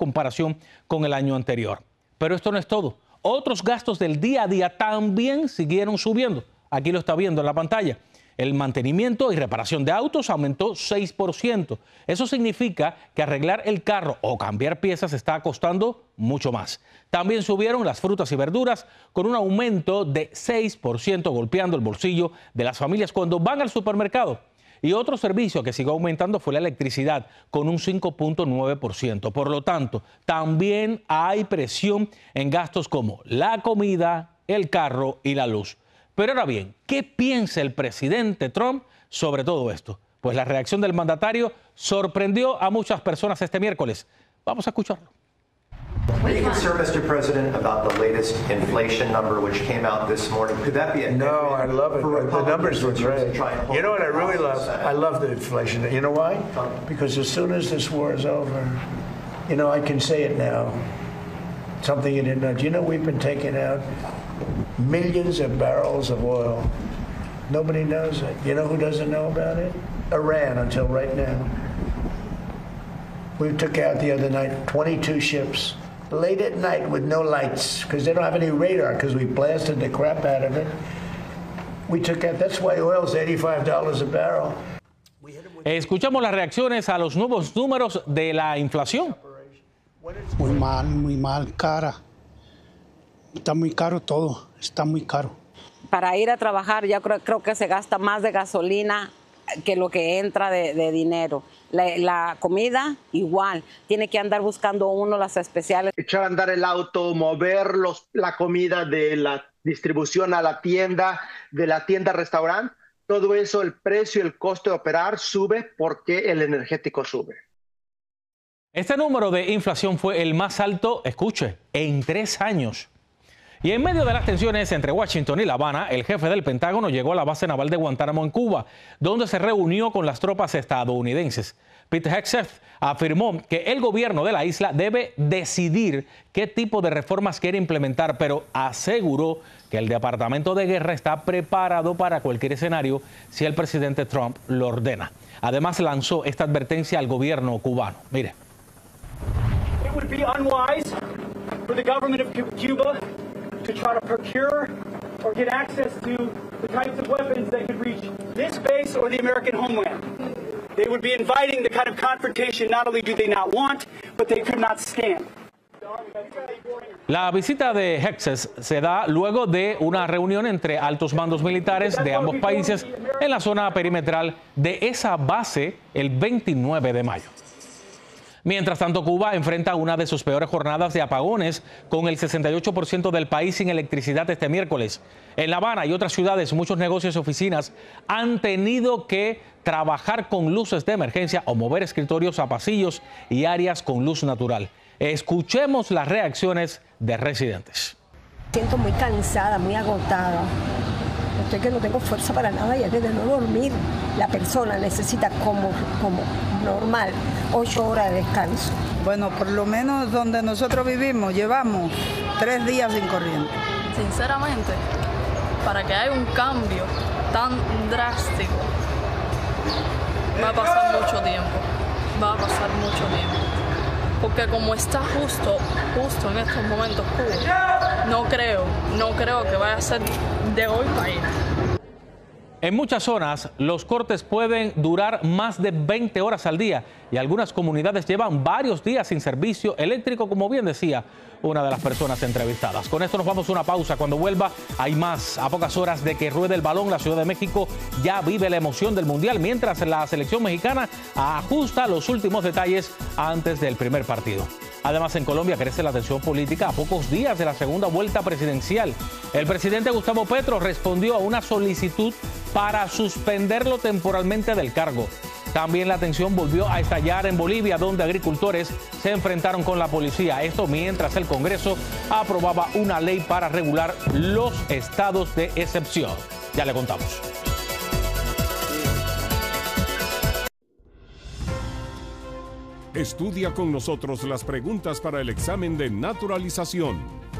comparación con el año anterior. Pero esto no es todo. Otros gastos del día a día también siguieron subiendo. Aquí lo está viendo en la pantalla. El mantenimiento y reparación de autos aumentó 6%. Eso significa que arreglar el carro o cambiar piezas está costando mucho más. También subieron las frutas y verduras con un aumento de 6%, golpeando el bolsillo de las familias cuando van al supermercado. Y otro servicio que siguió aumentando fue la electricidad, con un 5.9%. Por lo tanto, también hay presión en gastos como la comida, el carro y la luz. Pero ahora bien, ¿qué piensa el presidente Trump sobre todo esto? Pues la reacción del mandatario sorprendió a muchas personas este miércoles. Vamos a escucharlo. Are you concerned, Mr. President, about the latest inflation number which came out this morning? Could that be a No, I love it. The numbers were great. You know what I really love? I love the inflation. You know why? Because as soon as this war is over, you know, I can say it now. Something you didn't know. Do you know we've been taking out millions of barrels of oil? Nobody knows it. You know who doesn't know about it? Iran, until right now. We took out the other night 22 ships. Late at night with no lights, because they don't have any radar, because we blasted the crap out of it. We took out, that's why oil's $85 a barrel. Escuchamos las reacciones a los nuevos números de la inflación. Muy mal, cara. Está muy caro todo, está muy caro. Para ir a trabajar ya creo que se gasta más de gasolina que lo que entra de dinero. La comida igual, tiene que andar buscando uno las especiales. Echar a andar el auto, mover la comida de la distribución a la tienda, de la tienda al restaurante, todo eso, el precio y el costo de operar sube porque el energético sube. Este número de inflación fue el más alto, escuche, en 3 años. Y en medio de las tensiones entre Washington y La Habana, el jefe del Pentágono llegó a la base naval de Guantánamo en Cuba, donde se reunió con las tropas estadounidenses. Pete Hegseth afirmó que el gobierno de la isla debe decidir qué tipo de reformas quiere implementar, pero aseguró que el Departamento de Guerra está preparado para cualquier escenario si el presidente Trump lo ordena. Además, lanzó esta advertencia al gobierno cubano. Mire. It would be unwise for the government of Cuba to try to procure or get access to the types of weapons that could reach this base or the American homeland. They would be inviting the kind of confrontation not only do they not want, but they could not stand. La visita de Hegseth se da luego de una reunión entre altos mandos militares de ambos países en la zona perimetral de esa base el 29 de mayo. Mientras tanto, Cuba enfrenta una de sus peores jornadas de apagones, con el 68% del país sin electricidad este miércoles. En La Habana y otras ciudades, muchos negocios y oficinas han tenido que trabajar con luces de emergencia o mover escritorios a pasillos y áreas con luz natural. Escuchemos las reacciones de residentes. Siento muy cansada, muy agotada. Estoy que no tengo fuerza para nada y es de no dormir. La persona necesita como normal 8 horas de descanso. Bueno, por lo menos donde nosotros vivimos llevamos 3 días sin corriente. Sinceramente, para que haya un cambio tan drástico, va a pasar mucho tiempo. Porque como está justo en estos momentos Cuba, no creo que vaya a ser de hoy para ir. En muchas zonas, los cortes pueden durar más de 20 horas al día y algunas comunidades llevan varios días sin servicio eléctrico, como bien decía una de las personas entrevistadas. Con esto nos vamos a una pausa. Cuando vuelva, hay más. A pocas horas de que ruede el balón, la Ciudad de México ya vive la emoción del Mundial, mientras la selección mexicana ajusta los últimos detalles antes del primer partido. Además, en Colombia crece la tensión política a pocos días de la segunda vuelta presidencial. El presidente Gustavo Petro respondió a una solicitud para suspenderlo temporalmente del cargo. También la tensión volvió a estallar en Bolivia, donde agricultores se enfrentaron con la policía. Esto mientras el Congreso aprobaba una ley para regular los estados de excepción. Ya le contamos. Estudia con nosotros las preguntas para el examen de naturalización.